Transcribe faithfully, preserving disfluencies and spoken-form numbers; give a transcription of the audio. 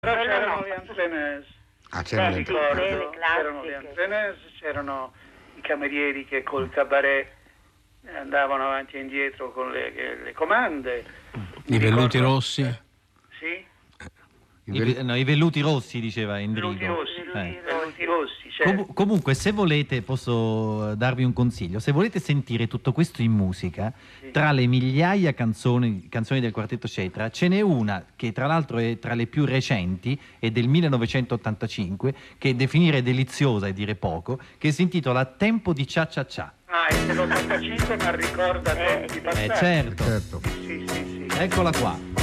Però Quello c'erano no. gli Antennes, Ah, c'erano Beh, le- sì, ricordo, le c'erano gli classiche. Antennes, c'erano i camerieri che col cabaret andavano avanti e indietro con le, le comande. Mi I velluti ricordo- rossi. Sì? i I, vel- ve- no, i velluti rossi, diceva Velluti Endrigo. rossi, Eh. velluti rossi, certo. Com- comunque, se volete, posso darvi un consiglio. Se volete sentire tutto questo in musica, Sì. tra le migliaia canzoni, canzoni del quartetto Cetra, ce n'è una che tra l'altro è tra le più recenti, è del millenovecentottantacinque, che definire deliziosa è dire poco, che si intitola Tempo di Cia Cia Cia. Ah, e dell'ottantacinque ma ricorda Eh, tempi sì. passati. Eh certo, certo. Sì, sì, sì. eccola qua.